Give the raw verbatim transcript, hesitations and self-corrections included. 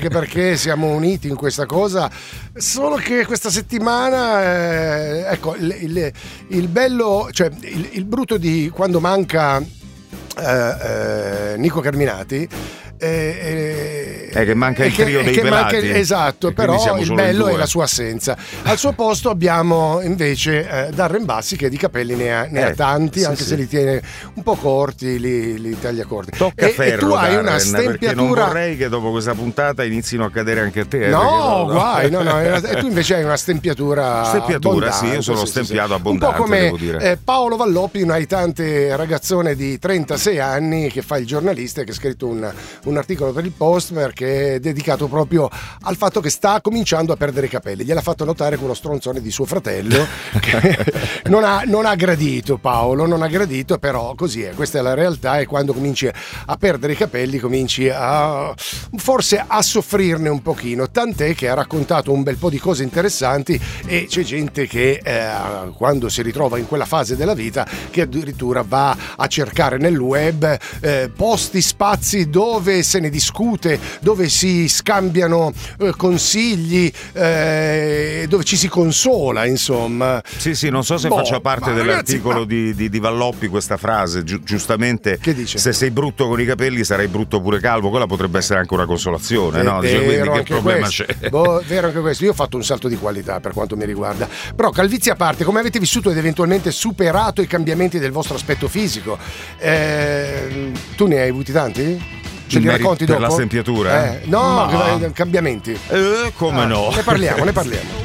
anche perché siamo uniti in questa cosa, solo che questa settimana eh, ecco il, il, il bello, cioè il, il brutto di quando manca eh, eh, Nico Carminati Eh, eh, che manca il che, trio dei che pelati, manca, esatto, però il bello è la sua assenza. Al suo posto abbiamo invece eh, Darren Bassi, che di capelli ne ha, ne eh, ha tanti, sì, anche sì. se li tiene un po' corti, li, li taglia corti. Tocca e, ferro, e tu hai Darren, una stempiatura, perché non vorrei che dopo questa puntata inizino a cadere anche a te. Eh, no, no, guai, no, no, e tu invece hai una stempiatura stempiatura, sì, io sono sì, stempiato sì, sì. abbondante, un po' come devo dire. Eh, Paolo Valloppi, un aitante ragazzone di trentasei anni che fa il giornalista e che ha scritto un, un articolo per il Post, perché è dedicato proprio al fatto che sta cominciando a perdere i capelli. Gliel'ha fatto notare quello stronzone di suo fratello che non ha, non ha gradito, Paolo non ha gradito, però così è, questa è la realtà, e quando cominci a perdere i capelli cominci a forse a soffrirne un pochino, tant'è che ha raccontato un bel po' di cose interessanti, e c'è gente che eh, quando si ritrova in quella fase della vita che addirittura va a cercare nel web eh, posti, spazi dove se ne discute, dove si scambiano eh, consigli, eh, dove ci si consola, insomma. Sì, sì, non so se boh, faccia parte dell'articolo ragazzi, ma... di, di, di Valloppi questa frase, Gi- giustamente, che dice? Se sei brutto con i capelli sarai brutto pure calvo, quella potrebbe essere anche una consolazione, è no? Dice, quindi che problema questo. c'è? Boh, vero anche questo, io ho fatto un salto di qualità per quanto mi riguarda, però calvizie a parte, come avete vissuto ed eventualmente superato i cambiamenti del vostro aspetto fisico? Eh, tu ne hai avuti tanti? Ce li racconti per dopo? la stempiatura? Eh, no, Ma... cambiamenti. Eh, come ah, no? Ne parliamo, ne parliamo.